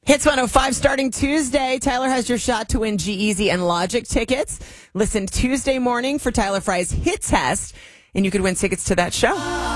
Hits 105 starting Tuesday. Tyler has your shot to win G-Eazy and Logic tickets. Listen Tuesday morning for Tyler Fry's Hit Test, and you could win tickets to that show.